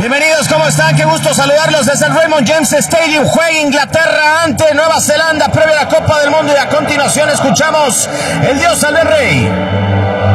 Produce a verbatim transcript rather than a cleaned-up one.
Bienvenidos, ¿cómo están? Qué gusto saludarlos desde el Raymond James Stadium. Juega Inglaterra ante Nueva Zelanda, previa a la Copa del Mundo, y a continuación escuchamos El Dios Salve Rey.